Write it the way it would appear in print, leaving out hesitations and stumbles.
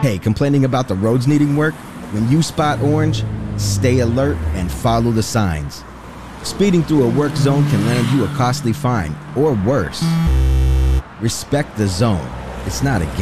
Hey, complaining about the roads needing work? When you spot orange, stay alert and follow the signs. Speeding through a work zone can land you a costly fine, or worse. Respect the zone. It's not a game.